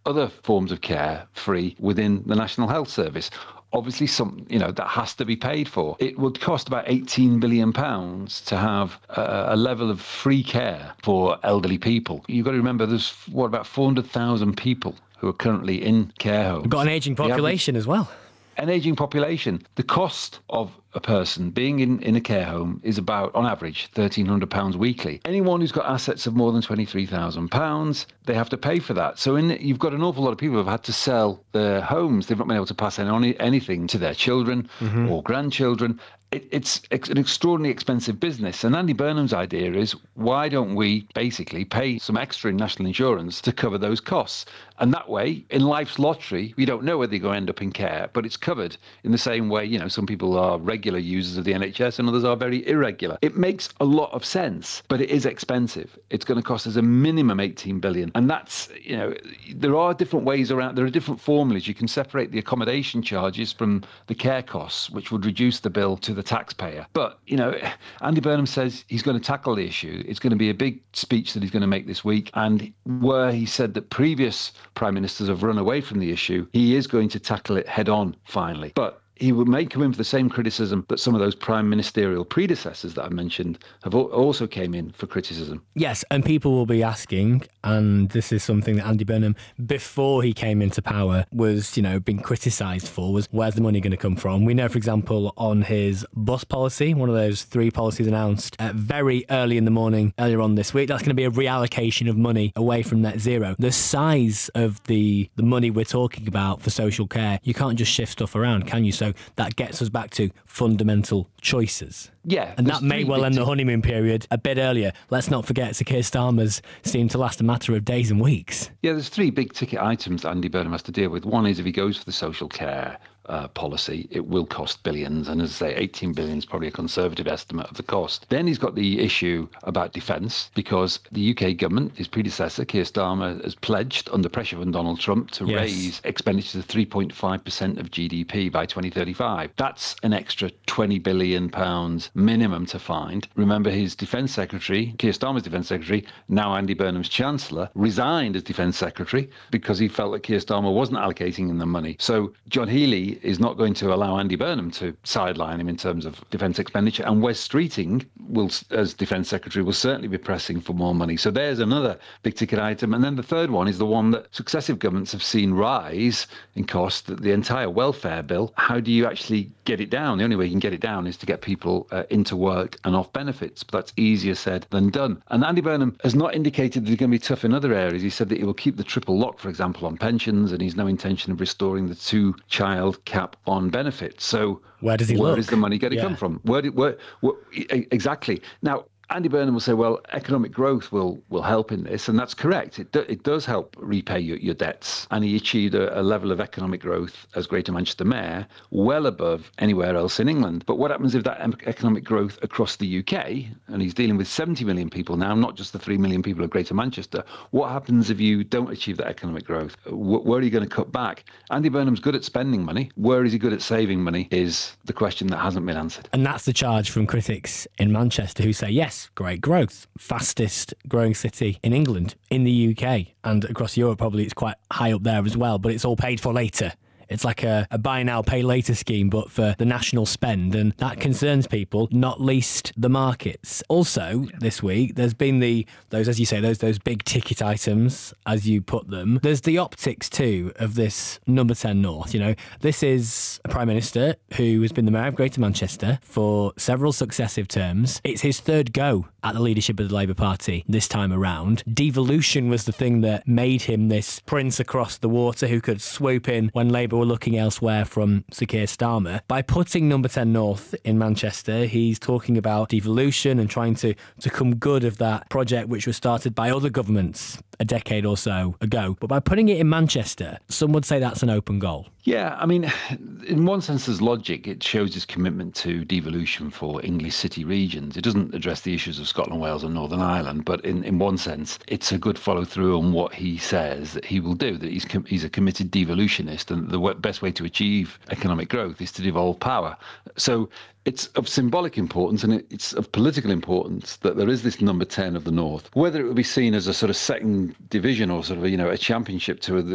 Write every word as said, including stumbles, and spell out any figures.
other forms of care free within the National Health Service. Obviously, some you know that has to be paid for. It would cost about eighteen billion pounds to have a, a level of free care for elderly people. You've got to remember there's, what, about four hundred thousand people who are currently in care homes. We've got an ageing population as well. An ageing population. The cost of a person being in, in a care home is about, on average, one thousand three hundred pounds weekly. Anyone who's got assets of more than twenty-three thousand pounds, they have to pay for that. So in, you've got an awful lot of people who have had to sell their homes. They've not been able to pass any, anything to their children mm-hmm. or grandchildren. It, it's an extraordinarily expensive business. And Andy Burnham's idea is, why don't we basically pay some extra in national insurance to cover those costs? And that way, in life's lottery, we don't know whether you're going to end up in care, but it's covered in the same way, you know, some people are regular users of the N H S and others are very irregular. It makes a lot of sense, but it is expensive. It's going to cost us a minimum eighteen billion. And that's, you know, there are different ways around, there are different formulas. You can separate the accommodation charges from the care costs, which would reduce the bill to the taxpayer. But, you know, Andy Burnham says he's going to tackle the issue. It's going to be a big speech that he's going to make this week. And where he said that previous prime ministers have run away from the issue, he is going to tackle it head on finally. But he would may come in for the same criticism that some of those prime ministerial predecessors that I mentioned have also came in for criticism. Yes, and people will be asking, and this is something that Andy Burnham, before he came into power, was, you know, being criticised for, was where's the money going to come from? We know, for example, on his bus policy, one of those three policies announced uh, very early in the morning, earlier on this week, that's going to be a reallocation of money away from net zero. The size of the, the money we're talking about for social care, you can't just shift stuff around, can you? So that gets us back to fundamental choices. Yeah. And that may well end the honeymoon period a bit earlier. Let's not forget Sir Keir Starmer's seemed to last a matter of days and weeks. Yeah, there's three big ticket items that Andy Burnham has to deal with. One is if he goes for the social care uh, policy, it will cost billions. And as I say, eighteen billion is probably a conservative estimate of the cost. Then he's got the issue about defence, because the U K government, his predecessor, Keir Starmer, has pledged under pressure from Donald Trump to yes. raise expenditure to three point five percent of G D P by twenty thirty-five. That's an extra twenty billion pounds minimum to find. Remember, his defence secretary, Keir Starmer's defence secretary, now Andy Burnham's chancellor, resigned as defence secretary because he felt that Keir Starmer wasn't allocating him the money. So John Healey is not going to allow Andy Burnham to sideline him in terms of defence expenditure, and Wes Streeting, will, as defence secretary, will certainly be pressing for more money. So there's another big ticket item. And then the third one is the one that successive governments have seen rise in cost, the entire welfare bill. How do you actually get it down? The only way you can get it down is to get people uh, into work and off benefits, but that's easier said than done. And Andy Burnham has not indicated that he's going to be tough in other areas. He said that he will keep the triple lock, for example, on pensions, and he's no intention of restoring the two-child cap on benefits. So where does he where look? is the money going to yeah. come from? Where, did, where, where exactly? Now, Andy Burnham will say, well, economic growth will, will help in this, and that's correct. It, do, it does help repay your, your debts, and he achieved a, a level of economic growth as Greater Manchester Mayor well above anywhere else in England. But what happens if that economic growth across the U K, and he's dealing with seventy million people now, not just the three million people of Greater Manchester, what happens if you don't achieve that economic growth? Where are you going to cut back? Andy Burnham's good at spending money. Where is he good at saving money is the question that hasn't been answered. And that's the charge from critics in Manchester who say, yes, great growth, fastest growing city in England, in the U K, and across Europe probably it's quite high up there as well, but it's all paid for later. It's like a, a buy now, pay later scheme, but for the national spend, and that concerns people, not least the markets. Also, this week, there's been the those, as you say, those those big ticket items, as you put them. There's the optics too of this number ten North. You know, this is a Prime Minister who has been the Mayor of Greater Manchester for several successive terms. It's his third go at the leadership of the Labour Party this time around. Devolution was the thing that made him this prince across the water who could swoop in when Labour were looking elsewhere from Sir Keir Starmer. By putting number ten North in Manchester, he's talking about devolution and trying to, to come good of that project which was started by other governments a decade or so ago. But by putting it in Manchester, some would say that's an open goal. Yeah, I mean, in one sense, there's logic. It shows his commitment to devolution for English city regions. It doesn't address the issues of Scotland, Wales and Northern Ireland, but in, in one sense, it's a good follow-through on what he says that he will do, that he's com- he's a committed devolutionist, and the w- best way to achieve economic growth is to devolve power. So it's of symbolic importance, and it's of political importance that there is this number ten of the North. Whether it will be seen as a sort of second division or sort of, you know, a championship to the